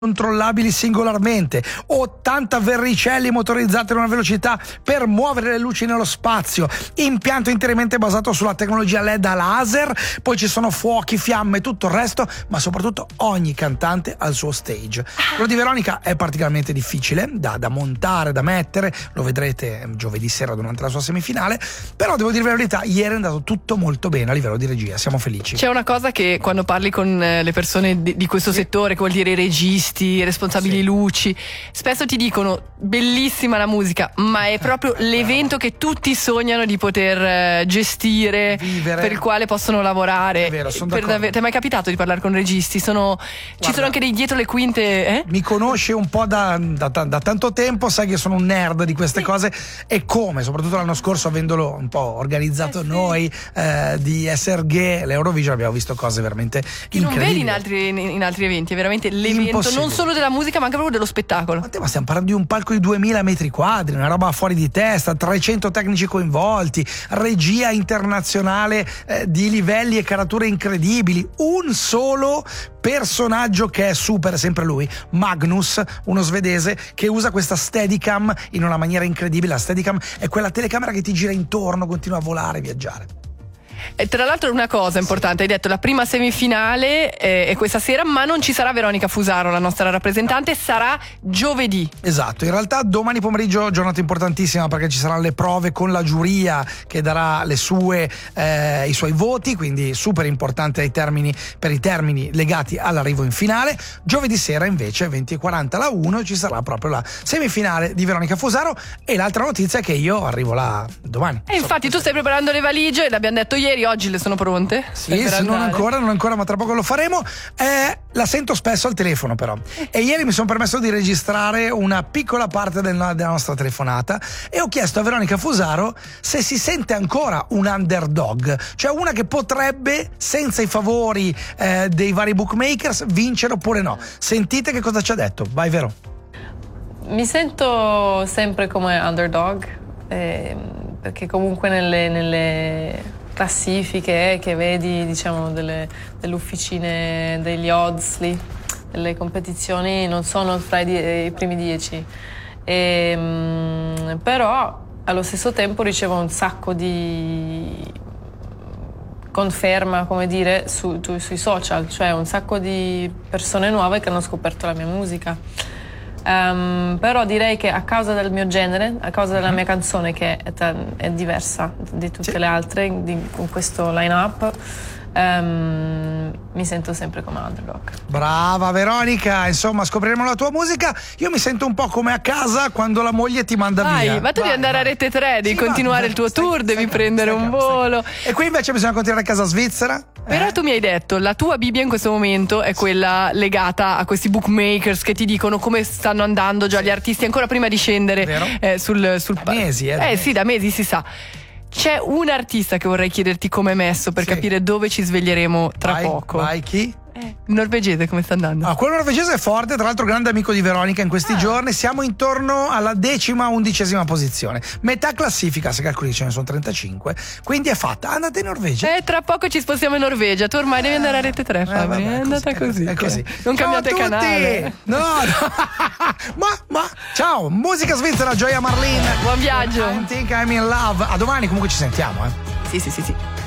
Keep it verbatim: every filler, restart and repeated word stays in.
controllabili singolarmente, ottanta verricelli motorizzati a una velocità per muovere le luci nello spazio, impianto interamente basato sulla tecnologia L E D a laser, poi ci sono fuochi, fiamme, tutto il resto, ma soprattutto ogni cantante al suo stage. Quello di Veronica è particolarmente difficile da, da montare, da mettere, lo vedrete giovedì sera durante la sua semifinale, però devo dirvi la verità, ieri è andato tutto molto bene a livello di regia, siamo felici. C'è una cosa che quando parli con le persone di, di questo settore, che vuol dire i registi, i responsabili sì. luci, spesso ti dicono bellissima la musica, ma è proprio eh, l'evento che tutti sognano di poter gestire, vivere, per il quale possono lavorare. È vero, sono per d'accordo. Ti è mai capitato di parlare con registi? Sono, Guarda, ci sono anche dei dietro le quinte, eh? Mi conosci un po' da, da, da tanto tempo, sai che sono un nerd di queste sì. cose, e come, soprattutto l'anno scorso avendolo un po' organizzato eh, sì. noi eh, di S R G, l'Eurovision, abbiamo visto cose veramente che incredibili. non vedi in altri, in altri eventi, è veramente l'evento non solo della musica ma anche proprio dello spettacolo. Ma, te, ma stiamo parlando di un palco di duemila metri quadri, una roba fuori di testa, trecento tecnici coinvolti, regia internazionale eh, di livelli e carature incredibili, un solo personaggio che è super, sempre lui, Magnus, uno svedese che usa questa Steadicam in una maniera incredibile. La Steadicam è quella telecamera che ti gira intorno, continua a volare, viaggiare. E tra l'altro una cosa importante, hai detto la prima semifinale eh, è questa sera, ma non ci sarà Veronica Fusaro, la nostra rappresentante, sarà giovedì. Esatto, in realtà domani pomeriggio giornata importantissima perché ci saranno le prove con la giuria che darà le sue, eh, i suoi voti, quindi super importante ai termini, per i termini legati all'arrivo in finale. Giovedì sera invece venti e quaranta alla uno ci sarà proprio la semifinale di Veronica Fusaro, e l'altra notizia è che io arrivo là domani. E infatti tu stai preparando le valigie, l'abbiamo detto ieri, oggi le sono pronte? Sì, sì non ancora, non ancora, ma tra poco lo faremo. Eh, la sento spesso al telefono però. E ieri mi sono permesso di registrare una piccola parte del, della nostra telefonata e ho chiesto a Veronica Fusaro se si sente ancora un underdog, cioè una che potrebbe, senza i favori eh, dei vari bookmakers, vincere oppure no. Sentite che cosa ci ha detto. Vai Vero. Mi sento sempre come underdog, eh, perché comunque nelle... nelle... classifiche eh, che vedi, diciamo, delle, delle officine degli odds lì, delle competizioni, non sono fra i, die- i primi dieci, e, mh, però allo stesso tempo ricevo un sacco di conferma, come dire, su, tu, sui social, cioè un sacco di persone nuove che hanno scoperto la mia musica. Um, però direi che a causa del mio genere, a causa della mia canzone che è, è diversa di tutte sì. le altre di, con questo line-up, um, mi sento sempre come underdog. Brava Veronica, insomma scopriremo la tua musica. Io mi sento un po' come a casa quando la moglie ti manda vai, via. Ma tu vai, devi andare vai. a Rete tre, devi sì, continuare vai, il tuo stai, tour, stai, devi stai, prendere stai, un stai, volo stai. E qui invece bisogna continuare a casa Svizzera. Però eh? tu mi hai detto, la tua Bibbia in questo momento è quella legata a questi bookmakers che ti dicono come stanno andando già gli artisti ancora prima di scendere eh, sul, sul da mesi, eh, da eh mesi. sì, da mesi si sa. C'è un artista che vorrei chiederti come è messo per sì. capire dove ci sveglieremo tra vai, poco. Vai, chi? Eh, il norvegese come sta andando? Ah, quello norvegese è forte, tra l'altro grande amico di Veronica in questi ah. giorni. Siamo intorno alla decima, undicesima posizione, metà classifica se calcoli, ce ne sono trentacinque, quindi è fatta. Andate in Norvegia. Eh, tra poco ci spostiamo in Norvegia. Tu ormai eh. devi andare a Rete tre, Fabri. Eh, vabbè, è, è andata così. È così. Non ciao cambiate canale. No, no. ma, ma ciao, musica svizzera, Gioia Marlin. Buon viaggio. I think I'm in love. A domani, comunque ci sentiamo, eh. Sì, sì, sì, sì.